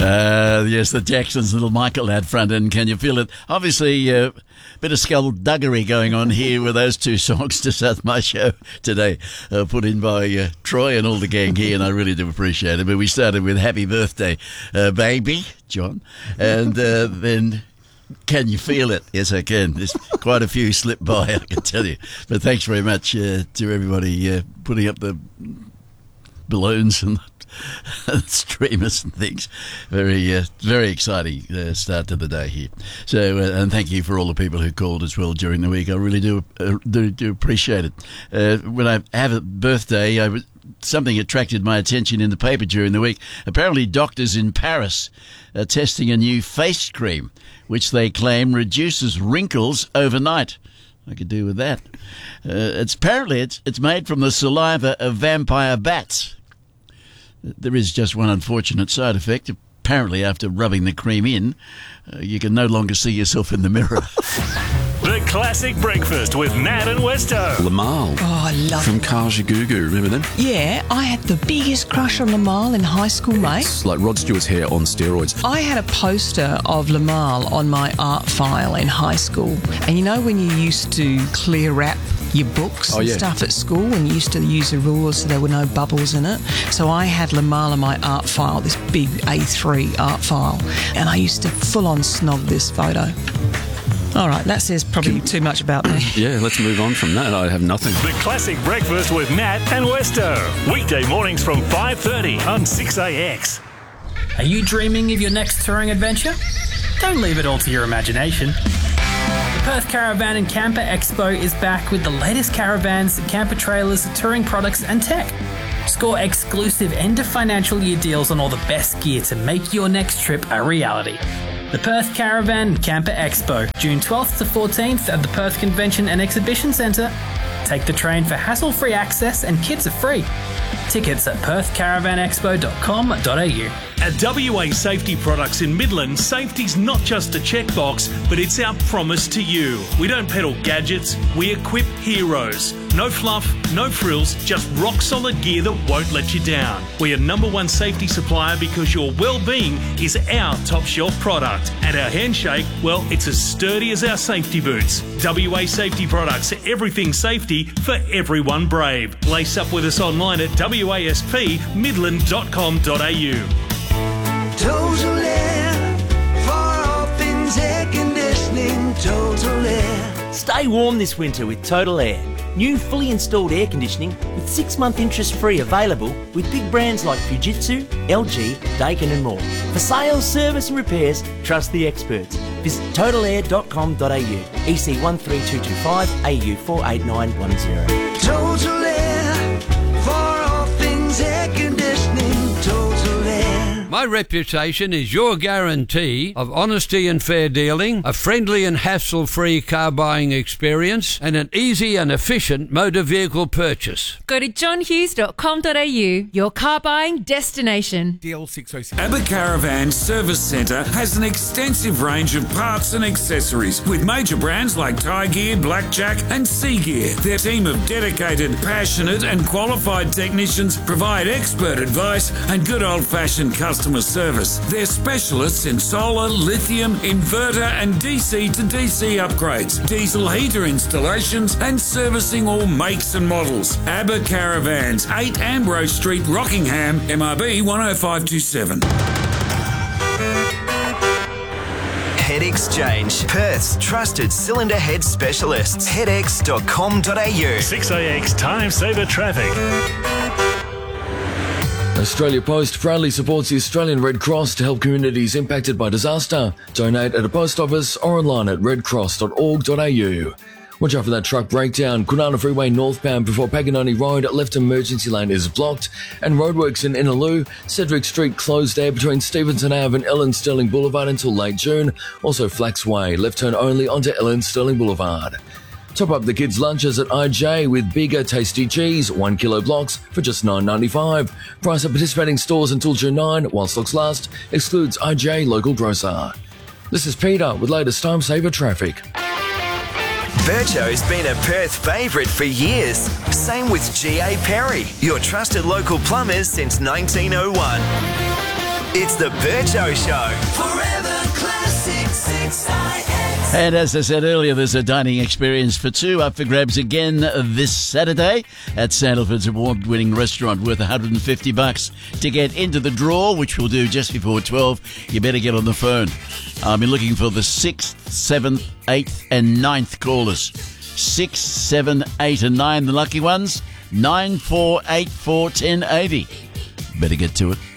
Yes, the Jacksons, Little Michael out front, and Can You Feel It? Obviously, a bit of skullduggery going on here with those two songs to start my show today, put in by Troy and all the gang here, and I really do appreciate it. But we started with Happy Birthday, Baby, John, and then Can You Feel It? Yes, I can. There's quite a few slipped by, I can tell you. But thanks very much to everybody putting up the balloons and streamers and things. Very exciting start to the day here. So, and thank you for all the people who called as well during the week. I really do appreciate it. When I have a birthday, something attracted my attention in the paper during the week. Apparently, doctors in Paris are testing a new face cream, which they claim reduces wrinkles overnight. I could do with that. It's made from the saliva of vampire bats. There is just one unfortunate side effect. Apparently, after rubbing the cream in, you can no longer see yourself in the mirror. The Classic Breakfast with Nat and Westo. Lamal. Oh, I love From Kajagoogoo, remember them? Yeah, I had the biggest crush on Lamal in high school, mate. It's like Rod Stewart's hair on steroids. I had a poster of Lamal on my art file in high school. And you know when you used to clear wrap your books and stuff at school, and you used to use a ruler so there were no bubbles in it? So I had Lamal on my art file, this big A3 art file, and I used to full-on snog this photo. All right, that says probably too much about me. Yeah, let's move on from that. I have nothing. The Classic Breakfast with Nat and Westo. Weekday mornings from 5:30 on 6AX. Are you dreaming of your next touring adventure? Don't leave it all to your imagination. The Perth Caravan and Camper Expo is back with the latest caravans, camper trailers, touring products and tech. Score exclusive end of financial year deals on all the best gear to make your next trip a reality. The Perth Caravan and Camper Expo, June 12th to 14th at the Perth Convention and Exhibition Centre. Take the train for hassle-free access and kids are free. Tickets at perthcaravanexpo.com.au. At WA Safety Products in Midland, safety's not just a checkbox, but it's our promise to you. We don't peddle gadgets, we equip heroes. No fluff, no frills, just rock-solid gear that won't let you down. We are #1 safety supplier because your well-being is our top-shelf product. And our handshake, well, it's as sturdy as our safety boots. WA Safety Products, everything safety for everyone brave. Lace up with us online at waspmidland.com.au. Total Air, for all things air conditioning, Total Air. Stay warm this winter with Total Air. New fully installed air conditioning with 6-month interest-free available with big brands like Fujitsu, LG, Daikin and more. For sales, service and repairs, trust the experts. Visit totalair.com.au, EC 13225, AU 48910. Total Air, for all things air conditioning, Total Air. My reputation is your guarantee of honesty and fair dealing, a friendly and hassle-free car buying experience, and an easy and efficient motor vehicle purchase. Go to johnhughes.com.au, your car buying destination. DL606. Abbott Caravan Service Centre has an extensive range of parts and accessories with major brands like Thai Gear, Blackjack and Sea Gear. Their team of dedicated, passionate and qualified technicians provide expert advice and good old-fashioned customer service. They're specialists in solar, lithium, inverter and DC to DC upgrades, diesel heater installations and servicing all makes and models. Abbott Caravans, 8 Ambrose Street, Rockingham, MRB 10527. Head Exchange, Perth's trusted cylinder head specialists. headex.com.au. 6AX Time Saver Traffic. Australia Post proudly supports the Australian Red Cross to help communities impacted by disaster. Donate at a post office or online at redcross.org.au. Watch out for that truck breakdown. Kunana Freeway northbound before Paganoni Road, left emergency lane is blocked. And roadworks in Innaloo, Cedric Street closed there between Stevenson Ave and Ellen Sterling Boulevard until late June. Also Flax Way, left turn only onto Ellen Sterling Boulevard. Top up the kids' lunches at IJ with bigger tasty cheese, 1 kilo blocks for just $9.95. Price at participating stores until June 9, while stocks last, excludes IJ local grocer. This is Peter with latest Time Saver Traffic. Vircho's been a Perth favourite for years. Same with G.A. Perry, your trusted local plumbers since 1901. It's the Bircho Show. Forever Classic 6IX. And as I said earlier, there's a dining experience for two up for grabs again this Saturday at Sandalford's award-winning restaurant, worth $150 to get into the draw, which we'll do just before 12. You better get on the phone. I'll be looking for the 6th, 7th, 8th and 9th callers. 6, 7, 8 and 9, the lucky ones. 9, 4, 8, 4, 10, 80. Better get to it.